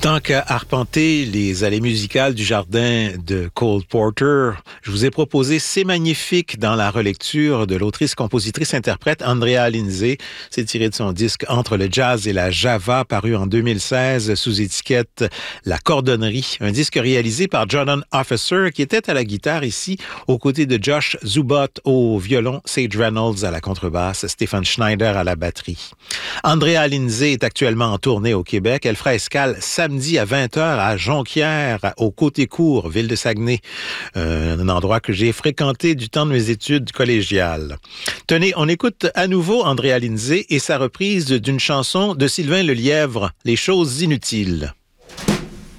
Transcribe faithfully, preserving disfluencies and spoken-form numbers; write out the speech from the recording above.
Tant qu'à arpenter les allées musicales du jardin de Cole Porter, je vous ai proposé C'est magnifique dans la relecture de l'autrice, compositrice, interprète Andrea Lindsay. C'est tiré de son disque Entre le jazz et la java, paru en deux mille seize sous étiquette La Cordonnerie. Un disque réalisé par Jordan Officer, qui était à la guitare ici, aux côtés de Josh Zubot au violon, Sage Reynolds à la contrebasse, Stephen Schneider à la batterie. Andrea Lindsay est actuellement en tournée au Québec. Elle fera escale samedi à vingt heures à Jonquière, au Côté-Court, ville de Saguenay, euh, un endroit que j'ai fréquenté du temps de mes études collégiales. Tenez, on écoute à nouveau Andrea Lindsay et sa reprise d'une chanson de Sylvain Lelièvre, Les choses inutiles.